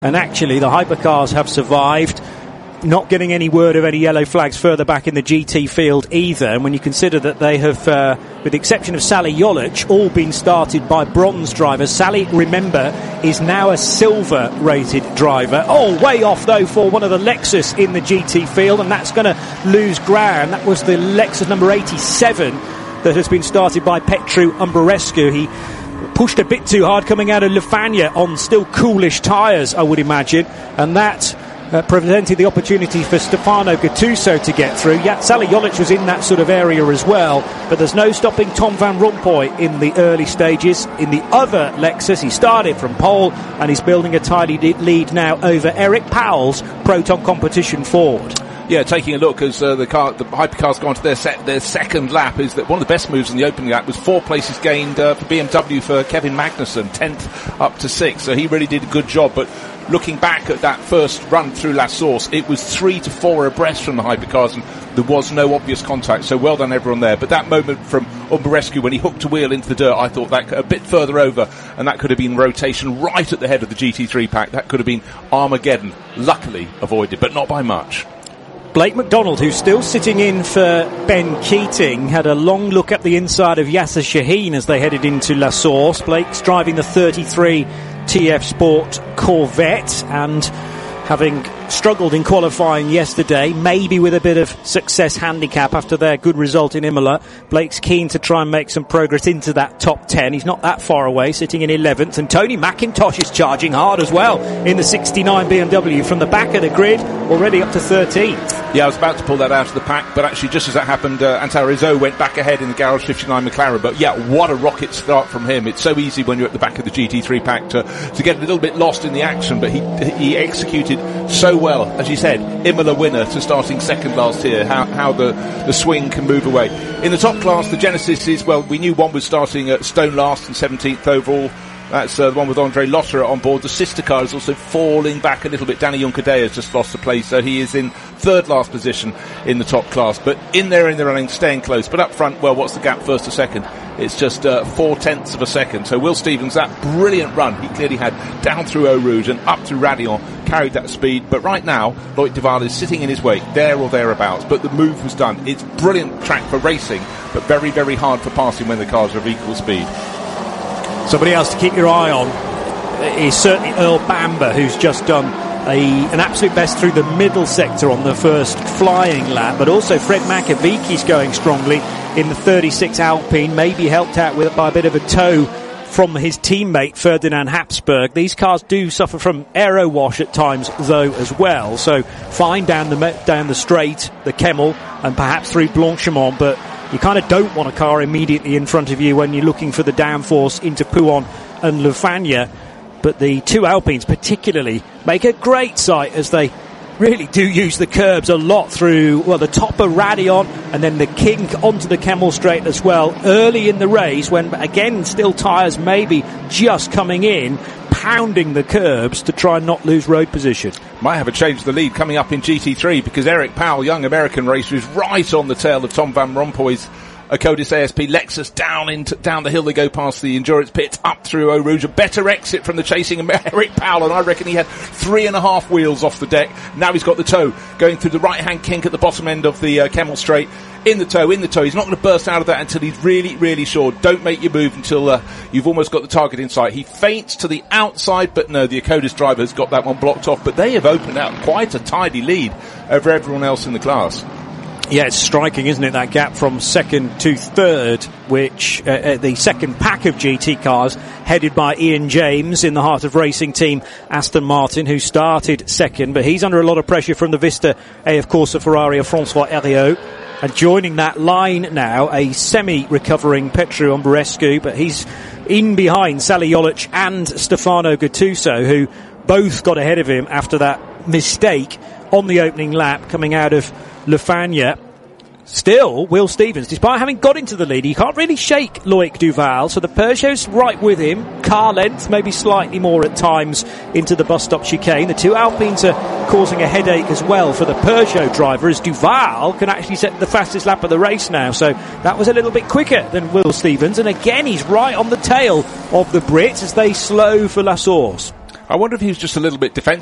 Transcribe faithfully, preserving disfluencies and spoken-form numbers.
And actually, the hypercars have survived. Not getting any word of any yellow flags further back in the G T field either. And when you consider that they have, uh, with the exception of Sally Jolic, all been started by bronze drivers. Sally, remember, is now a silver-rated driver. Oh, way off, though, for one of the Lexus in the G T field, and that's going to lose ground. That was the Lexus number eighty-seven that has been started by Petru Umberescu. He pushed a bit too hard coming out of Lefania on still coolish tyres, I would imagine, and that Uh, presented the opportunity for Stefano Gattuso to get through. Yeah, Sally Jolic was in that sort of area as well, but there's no stopping Tom Van Rompuy in the early stages. In the other Lexus, he started from pole, and he's building a tidy lead now over Eric Powell's Proton Competition Ford. Yeah, taking a look as uh, the car, the hypercars go on to their, sec- their second lap, is that one of the best moves in the opening lap was four places gained uh, for B M W for Kevin Magnussen, tenth up to sixth, so he really did a good job. But looking back at that first run through La Source, it was three to four abreast from the hypercars, and there was no obvious contact, so well done everyone there. But that moment from Umberescu when he hooked a wheel into the dirt, I thought that a bit further over, and that could have been rotation right at the head of the G T three pack. That could have been Armageddon, luckily avoided, but not by much. Blake McDonald, who's still sitting in for Ben Keating, had a long look at the inside of Yasser Shaheen as they headed into La Source. Blake's driving the thirty-three T F Sport Corvette, and having struggled in qualifying yesterday, maybe with a bit of success handicap after their good result in Imola, Blake's keen to try and make some progress into that top ten. He's not that far away, sitting in eleventh, and Tony McIntosh is charging hard as well in the sixty-nine B M W from the back of the grid, already up to thirteenth. Yeah, I was about to pull that out of the pack, but actually just as that happened, uh, Antal Rizzo went back ahead in the Garage fifty-nine McLaren. But yeah, what a rocket start from him. It's so easy when you're at the back of the G T three pack to, to get a little bit lost in the action, but he he executed so well. As you said, Imola winner to starting second last year, how how the, the swing can move away. In the top class, the Genesis is, well, we knew one was starting at stone last and seventeenth overall. That's uh, the one with Andre Lotterer on board. The sister car is also falling back a little bit. Danny Juncadella has just lost a place, so he is in third last position in the top class. But in there in the running, staying close. But up front, well, what's the gap first to second? It's just uh, four tenths of a second. So Will Stevens, that brilliant run he clearly had down through Eau Rouge and up through Raidillon, carried that speed. But right now, Loic Duval is sitting in his wake, there or thereabouts. But the move was done. It's brilliant track for racing, but very, very hard for passing when the cars are of equal speed. Somebody else to keep your eye on is certainly Earl Bamber, who's just done a, an absolute best through the middle sector on the first flying lap, but also Fred Macavicchi's going strongly in the thirty-six Alpine, maybe helped out with by a bit of a tow from his teammate Ferdinand Habsburg. These cars do suffer from aero wash at times though as well, so fine down the down the straight, the Kemmel, and perhaps through Blanchimont, but you kind of don't want a car immediately in front of you when you're looking for the downforce into Pouhon and Lefania. But the two Alpines particularly make a great sight as they really do use the curbs a lot through, well, the top of Raidillon and then the kink onto the Kemmel Straight as well early in the race when, again, still tyres maybe just coming in, pounding the curbs to try and not lose road position. Might have a change of the lead coming up in G T three because Eric Powell, young American racer, is right on the tail of Tom Van Rompuy's Acodis A S P Lexus. Down into down the hill they go past the endurance pits, up through Eau Rouge. A better exit from the chasing Eric Powell, and I reckon he had three and a half wheels off the deck. Now he's got the tow going through the right-hand kink at the bottom end of the uh, Kemmel Straight. In the tow, in the tow. He's not going to burst out of that until he's really, really sure. Don't make your move until uh, you've almost got the target in sight. He feints to the outside, but no, the Acodis driver has got that one blocked off. But they have opened out quite a tidy lead over everyone else in the class. Yeah, it's striking, isn't it, that gap from second to third, which uh, uh, the second pack of G T cars headed by Ian James in the Heart of Racing team Aston Martin, who started second, but he's under a lot of pressure from the Vista A F Corsa Ferrari of Francois Heriot. And joining that line now, a semi-recovering Petru Umberescu, but he's in behind Sally Jolic and Stefano Gattuso, who both got ahead of him after that mistake on the opening lap coming out of Lefania. Still, Will Stevens, despite having got into the lead, he can't really shake Loic Duval, so the Peugeot's right with him. Car length, maybe slightly more at times into the bus stop chicane. The two Alpines are causing a headache as well for the Peugeot driver, as Duval can actually set the fastest lap of the race now, so that was a little bit quicker than Will Stevens, and again he's right on the tail of the Brits as they slow for La Source. I wonder if he was just a little bit defensive